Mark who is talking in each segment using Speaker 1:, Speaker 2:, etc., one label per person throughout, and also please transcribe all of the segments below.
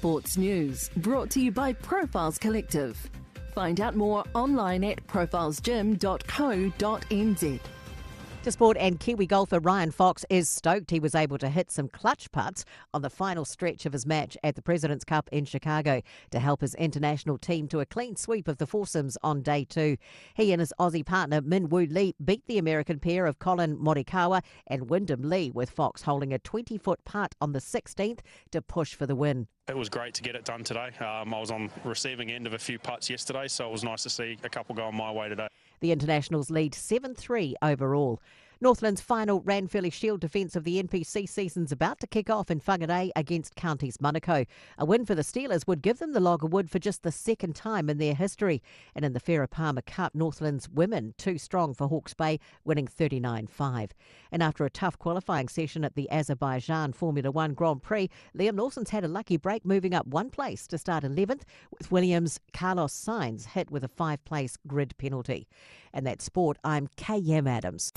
Speaker 1: sports news, brought to you by Profiles Collective. Find out more online at profilesgym.co.nz.
Speaker 2: To sport, and Kiwi golfer Ryan Fox is stoked he was able to hit some clutch putts on the final stretch of his match at the President's Cup in Chicago to help his international team to a clean sweep of the foursomes on day 2. He and his Aussie partner Min Woo Lee beat the American pair of Colin Morikawa and Wyndham Lee, with Fox holding a 20-foot putt on the 16th to push for the win.
Speaker 3: It was great to get it done today. I was on receiving end of a few putts yesterday, so it was nice to see a couple going my way today.
Speaker 2: The Internationals lead 7-3 overall. Northland's final Ranfurly Shield defence of the NPC season's about to kick off in Whangarei against Counties Manukau. A win for the Steelers would give them the log of wood for just the second time in their history. And in the Farah Palmer Cup, Northland's women too strong for Hawke's Bay, winning 39-5. And after a tough qualifying session at the Azerbaijan Formula One Grand Prix, Liam Lawson's had a lucky break, moving up one place to start 11th, with Williams' Carlos Sainz hit with a 5-place grid penalty. And that's sport. I'm KM Adams.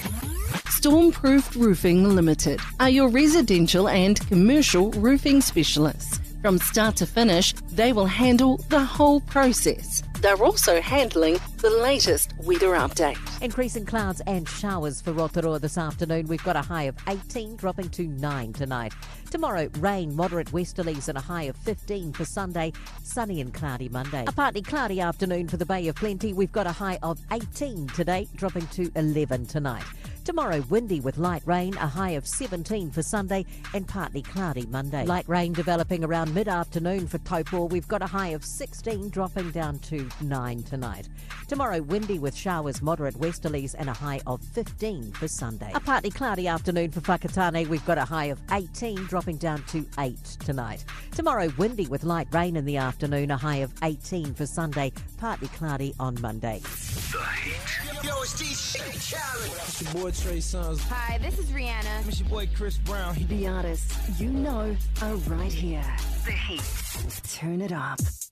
Speaker 1: Stormproof Roofing Limited are your residential and commercial roofing specialists. From start to finish, they will handle the whole process. They're also handling the latest weather update.
Speaker 2: Increasing clouds and showers for Rotorua this afternoon. We've got a high of 18, dropping to 9 tonight. Tomorrow, rain, moderate westerlies and a high of 15 for Sunday. Sunny and cloudy Monday. A partly cloudy afternoon for the Bay of Plenty. We've got a high of 18 today, dropping to 11 tonight. Tomorrow, windy with light rain, a high of 17 for Sunday and partly cloudy Monday. Light rain developing around mid-afternoon for Taupō. We've got a high of 16, dropping down to 9 tonight. Tomorrow, windy with showers, moderate westerlies and a high of 15 for Sunday. A partly cloudy afternoon for Whakatane. We've got a high of 18, dropping down to 8 tonight. Tomorrow, windy with light rain in the afternoon, a high of 18 for Sunday, partly cloudy on Monday.
Speaker 4: The Heat.
Speaker 5: Yo, it's DJ Khaled.
Speaker 6: It's your boy Trey Songz.
Speaker 7: Hi, this is Rihanna.
Speaker 6: It's your boy Chris Brown.
Speaker 1: The artists you know are right here.
Speaker 4: The Heat.
Speaker 1: Turn it up.